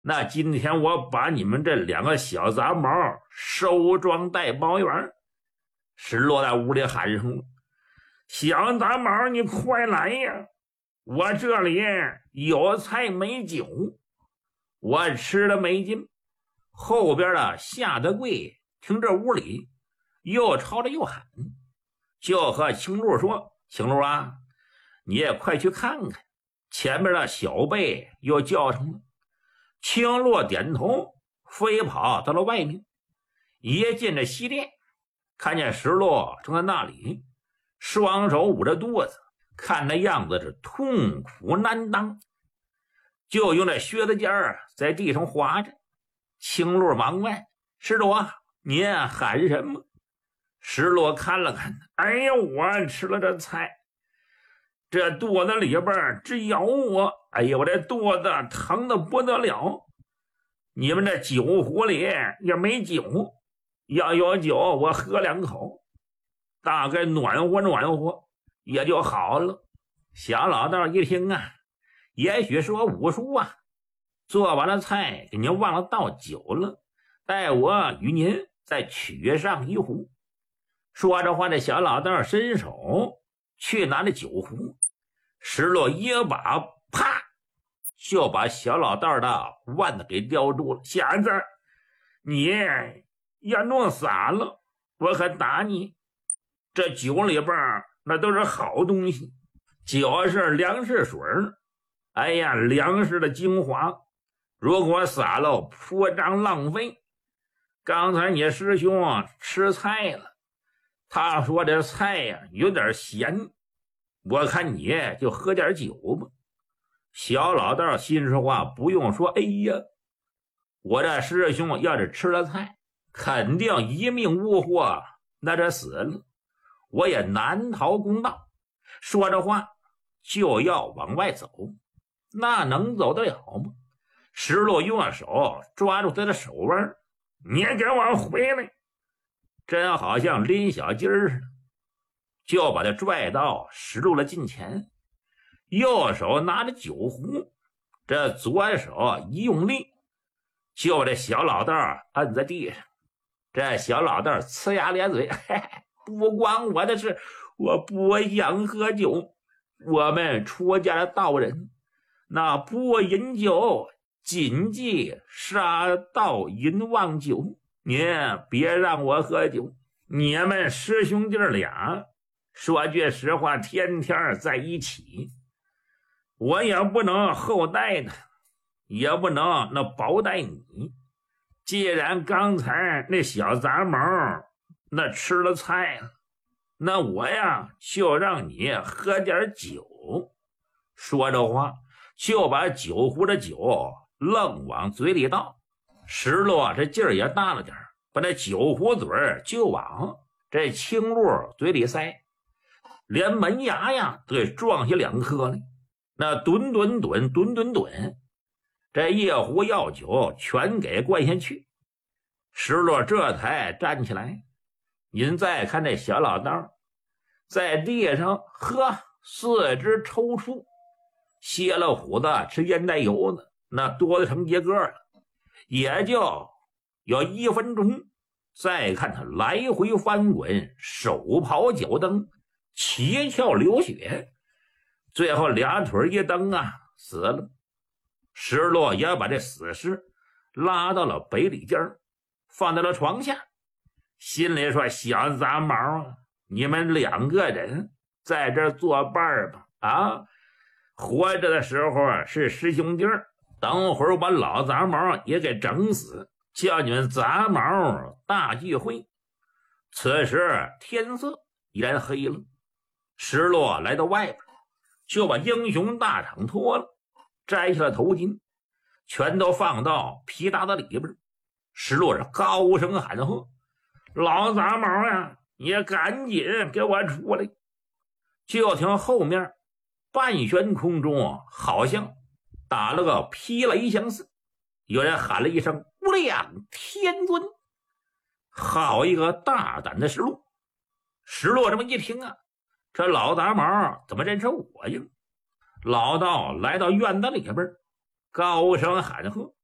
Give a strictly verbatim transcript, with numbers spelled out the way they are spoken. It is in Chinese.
那今天我把你们这两个小杂毛收装带包圆。石落在屋里喊声：小杂毛，你快来呀！我这里有菜没酒，我吃的没劲。后边的夏德贵听这屋里又吵着又喊，就和青鹿说：青鹿啊，你也快去看看。前面的小贝又叫上了。青鹿点头，飞跑到了外面。一进这西殿，看见石落正在那里，双手捂着肚子，看那样子是痛苦难当，就用这靴子尖儿在地上划着。青鹿忙问：石落，你喊什么？石落看了看，哎呀，我吃了这菜，这肚子里边直咬我，哎呀，我这肚子疼得不得了。你们这酒壶里也没酒，要有酒我喝两口，大概暖和暖和也就好了。小老道一听啊，也许是我武术啊，做完了菜给您忘了倒酒了，待我与您再取上一壶。说着话，这小老道伸手去拿着酒壶，石落一把啪就把小老道的腕子给叼住了。小子，你要弄洒了我可打你。这酒里边那都是好东西，酒是粮食水，哎呀，粮食的精华，如果洒了铺张浪费。刚才你师兄吃菜了，他说这菜呀有点咸，我看你就喝点酒吧。小老道心说话不用说，哎呀，我这师兄要是吃了菜，肯定一命呜呼，那这死了，我也难逃公道。说着话就要往外走，那能走得了吗？石落用手抓住他的手腕，你给我回来！真好像拎小鸡儿似的，就把他拽到石路的近前，右手拿着酒壶，这左手一用力，就把这小老道摁在地上。这小老道呲牙咧嘴，嘿嘿，不关我的事，我不想喝酒。我们出家的道人，那不饮酒，谨记杀盗淫妄酒。您别让我喝酒。你们师兄弟俩说句实话，天天在一起，我也不能厚待他，也不能那薄待你。既然刚才那小杂毛那吃了菜了，那我呀就让你喝点酒。说着话就把酒壶的酒愣往嘴里倒。石落这劲儿也大了点，把那酒壶嘴就往这青鹿嘴里塞，连门牙呀都撞下两颗来。那吨吨吨吨吨吨，这一壶药酒全给灌下去。石落这才站起来，您再看这小老道在地上，呵，四肢抽搐，歇了虎子吃烟袋油呢，那多得成一个了。也就有一分钟，再看他来回翻滚，手刨脚蹬，七窍流血，最后俩腿一蹬啊，死了。石落也把这死尸拉到了北里间，放在了床下，心里说：小杂毛啊，你们两个人在这作伴吧，啊，活着的时候是师兄弟，等会儿把老杂毛也给整死，叫你们杂毛大聚会。此时天色已然黑了，石落来到外边，就把英雄大氅脱了，摘下了头巾，全都放到皮搭子里边。石落是高声喊喝：老杂毛呀，你赶紧给我出来！就听后面半悬空中好像打了个霹雷相似，有人喊了一声：无量天尊！好一个大胆的石落！石落这么一听啊，这老杂毛怎么认识我呀？老道来到院子里边，高声喊喝：